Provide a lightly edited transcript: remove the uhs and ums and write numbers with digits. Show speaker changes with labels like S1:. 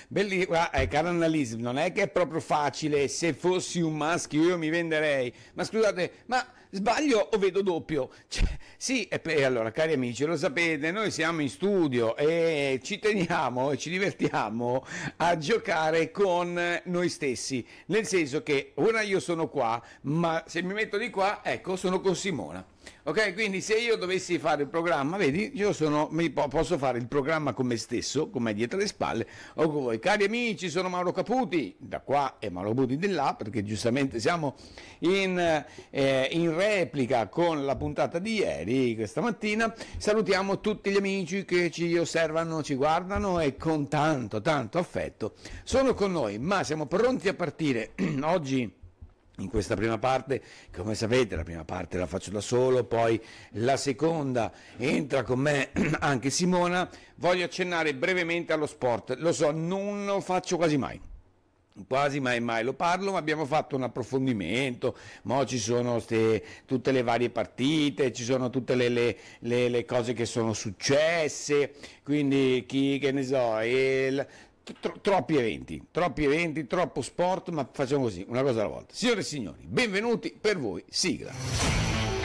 S1: Caro Annalisa, non è che è proprio facile. Se fossi un maschio io mi venderei. Ma scusate, ma sbaglio o vedo doppio? Cioè, sì, allora, cari amici, lo sapete, noi siamo in studio e ci teniamo e ci divertiamo a giocare con noi stessi. Nel senso che ora io sono qua, ma se mi metto di qua, ecco, sono con Simona. Ok, quindi se io dovessi fare il programma, vedi, posso fare il programma con me stesso, con me dietro le spalle, o con voi. Cari amici, sono Mauro Caputi, da qua e Mauro Caputi di là, perché giustamente siamo in replica con la puntata di ieri, questa mattina. Salutiamo tutti gli amici che ci osservano, ci guardano e con tanto, tanto affetto sono con noi, ma siamo pronti a partire oggi. In questa prima parte, come sapete, la prima parte la faccio da solo, poi la seconda entra con me anche Simona. Voglio accennare brevemente allo sport. Lo so, non lo faccio quasi mai lo parlo, ma abbiamo fatto un approfondimento, mo ci sono tutte le varie partite, ci sono tutte le cose che sono successe, quindi che ne so, troppi eventi, troppo sport, ma facciamo così, una cosa alla volta. Signore e signori, benvenuti per voi, sigla.